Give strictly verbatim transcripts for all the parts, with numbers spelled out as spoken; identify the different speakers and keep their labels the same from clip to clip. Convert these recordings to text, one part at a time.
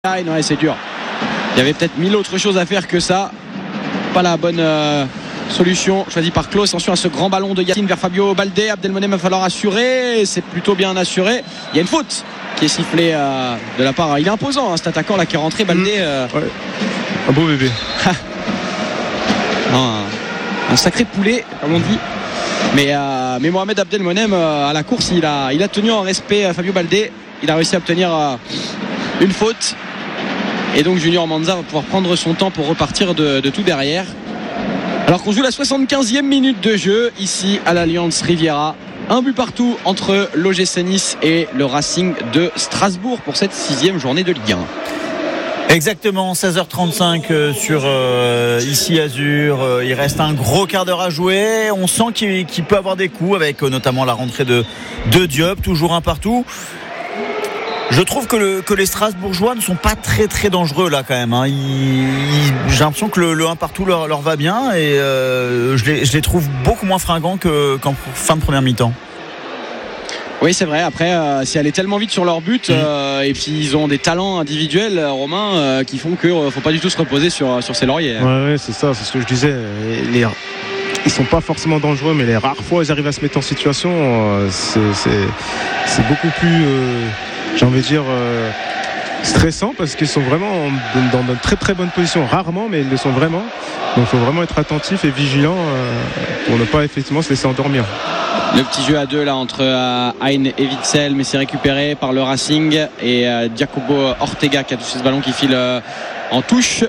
Speaker 1: Ouais, c'est dur. Il y avait peut-être mille autres choses à faire que ça. Pas la bonne euh, solution choisie par Klaus. Attention à ce grand ballon de Yacine vers Fabio Baldé. Abdelmonem va falloir assurer. C'est plutôt bien assuré. Il y a une faute qui est sifflée euh, de la part. Il est imposant hein, cet attaquant là qui est rentré. Baldé. Euh...
Speaker 2: Ouais. Un beau bébé.
Speaker 1: non, un, un sacré poulet comme on dit. Mais, euh, mais Mohamed Abdelmonem euh, à la course il a, il a tenu en respect à Fabio Baldé. Il a réussi à obtenir euh, une faute. Et donc Junior Manza va pouvoir prendre son temps pour repartir de, de tout derrière. Alors qu'on joue la soixante-quinzième minute de jeu ici à l'Allianz Riviera. Un but partout entre l'O G C Nice et le Racing de Strasbourg pour cette sixième journée de Ligue un.
Speaker 3: Exactement, seize heures trente-cinq sur euh, ici Azur. Euh, il reste un gros quart d'heure à jouer. On sent qu'il, qu'il peut avoir des coups avec euh, notamment la rentrée de, de Diop, toujours un partout. Je trouve que, le, que les Strasbourgeois ne sont pas très très dangereux là quand même. Hein. Ils, ils, j'ai l'impression que le, le un partout leur, leur va bien et euh, je, les, je les trouve beaucoup moins fringants que, qu'en fin de première mi-temps.
Speaker 1: Oui c'est vrai, après euh, c'est aller tellement vite sur leur but euh, et puis ils ont des talents individuels euh, Romain euh, qui font qu'il ne euh, faut pas du tout se reposer sur, sur ses lauriers.
Speaker 2: Ouais, ouais c'est ça, c'est ce que je disais. Les, ils sont pas forcément dangereux mais les rares fois où ils arrivent à se mettre en situation euh, c'est, c'est, c'est beaucoup plus... Euh, j'ai envie de dire euh, stressant parce qu'ils sont vraiment dans de très très bonnes positions, rarement mais ils le sont vraiment, donc il faut vraiment être attentif et vigilant euh, pour ne pas effectivement se laisser endormir.
Speaker 1: Le petit jeu à deux là entre euh, Hein et Witzel, mais c'est récupéré par le Racing et euh, Jacobo Ortega qui a touché ce ballon qui file euh, en touche.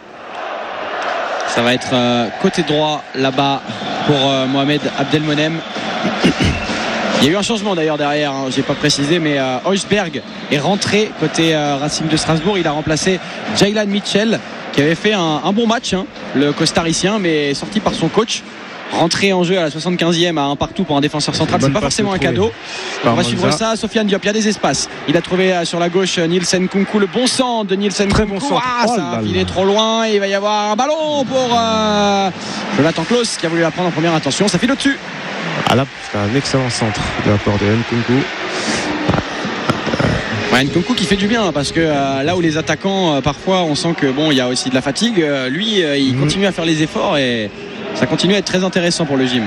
Speaker 1: Ça va être euh, côté droit là-bas pour euh, Mohamed Abdelmonem. Il y a eu un changement d'ailleurs derrière, hein, j'ai pas précisé, mais euh, Heusberg est rentré côté euh, Racing de Strasbourg. Il a remplacé Jaylan Mitchell qui avait fait un, un bon match, hein, le costaricien, mais sorti par son coach. Rentré en jeu à la soixante-quinzième à un partout pour un défenseur central, c'est pas forcément un cadeau. On va suivre ça. Sofiane Diop, il y a des espaces. Il a trouvé euh, sur la gauche Nielsen Kunku, le bon centre de Nielsen Kunku.
Speaker 2: Bon centre.
Speaker 1: Ah, ça a filé trop loin et il va y avoir un ballon pour euh, Jonathan Klaus qui a voulu la prendre en première intention. Ça file au-dessus.
Speaker 2: Ah là, c'est un excellent centre de la part de Nkunku.
Speaker 1: Ouais, Nkunku qui fait du bien parce que euh, là où les attaquants euh, parfois on sent que bon il y a aussi de la fatigue, euh, lui euh, il mmh. continue à faire les efforts et ça continue à être très intéressant pour le gym.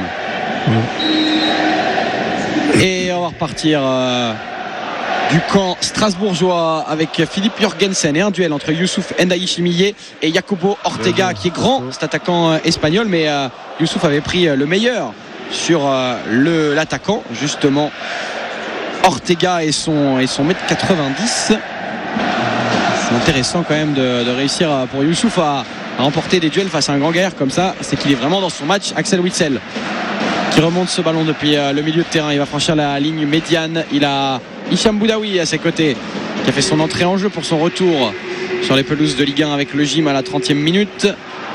Speaker 1: Mmh. Et on va repartir euh, du camp strasbourgeois avec Philippe Jurgensen et un duel entre Youssouf Ndaï-Chimillé et Jacobo Ortega qui est grand, cet attaquant euh, espagnol, mais euh, Youssouf avait pris euh, le meilleur sur euh, le, l'attaquant justement Ortega et son, et son un mètre quatre-vingt-dix. C'est intéressant quand même de, de réussir pour Youssouf à, à remporter des duels face à un grand guerrier comme ça. C'est qu'il est vraiment dans son match. Axel Witsel qui remonte ce ballon depuis euh, le milieu de terrain. Il va franchir la ligne médiane. Il a Hicham Boudaoui à ses côtés qui a fait son entrée en jeu pour son retour sur les pelouses de Ligue un avec le gym à la trentième minute.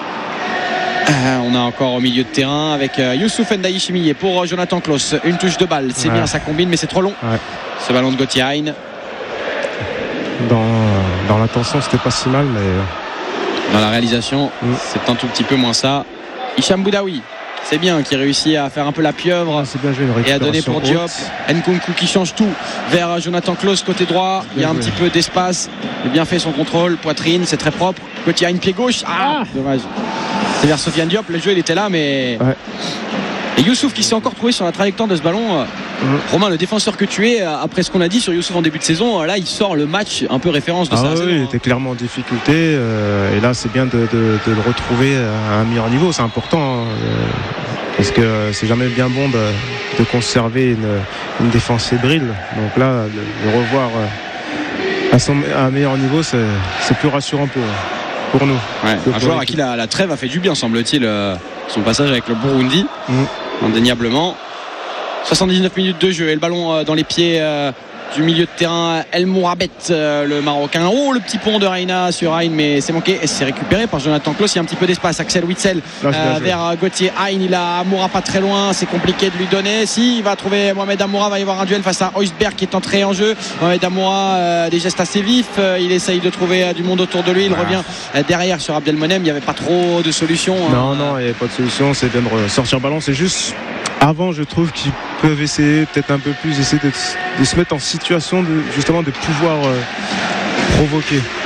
Speaker 1: Euh, on a encore au milieu de terrain avec euh, Youssouf Ndaï-Chimillé pour euh, Jonathan Klaus. Une touche de balle, c'est ouais. bien, ça combine, mais c'est trop long. Ouais. Ce ballon de Gauthier Hein.
Speaker 2: Dans, dans l'intention, c'était pas si mal, mais
Speaker 1: dans la réalisation, mm. c'est un tout petit peu moins ça. Hicham Boudaoui, c'est bien, qui réussit à faire un peu la pieuvre
Speaker 2: c'est bien joué,
Speaker 1: et à donner pour Diop. Nkunku qui change tout vers Jonathan Klaus côté droit. Il y a un joué. petit peu d'espace. Il a bien fait son contrôle, poitrine, c'est très propre. Gauthier Hein pied gauche. Ah, ah dommage. C'est vers Sofiane Diop, le jeu il était là mais ouais. Et Youssouf qui s'est encore trouvé sur la trajectoire de ce ballon. mmh. Romain, le défenseur que tu es, après ce qu'on a dit sur Youssouf en début de saison, là il sort le match un peu référence de
Speaker 2: ah
Speaker 1: sa
Speaker 2: oui,
Speaker 1: saison.
Speaker 2: Il était clairement en difficulté euh, et là c'est bien de, de, de le retrouver à un meilleur niveau, c'est important hein, euh, parce que c'est jamais bien bon de, de conserver une, une défense fébrile, donc là de, de revoir à, son, à un meilleur niveau c'est, c'est plus rassurant pour pour nous.
Speaker 1: Ouais, un joueur à qui la, la trêve a fait du bien semble-t-il, euh, son passage avec le Burundi, mmh. indéniablement. soixante-dix-neuf minutes de jeu et le ballon euh, dans les pieds euh, du milieu de terrain El Mourabet, euh, le Marocain. Oh, le petit pont de Reina sur Hein, mais c'est manqué et c'est récupéré par Jonathan Klaus. Il y a un petit peu d'espace. Axel Witsel euh, vers Gauthier Hein. Il a Amoura pas très loin, c'est compliqué de lui donner. Si, il va trouver Mohamed Amoura, va y avoir un duel face à Heusberg qui est entré en jeu. Mohamed Amoura, euh, des gestes assez vifs. Euh, il essaye de trouver euh, du monde autour de lui. Il ah. revient euh, derrière sur Abdelmonem. Il n'y avait pas trop de solution.
Speaker 2: Non,
Speaker 1: hein.
Speaker 2: non, il n'y avait pas de solution. C'est bien de sortir le ballon. C'est juste avant, je trouve qu'ils peuvent essayer peut-être un peu plus, essayer de, de se mettre en situation de, justement de pouvoir euh, provoquer.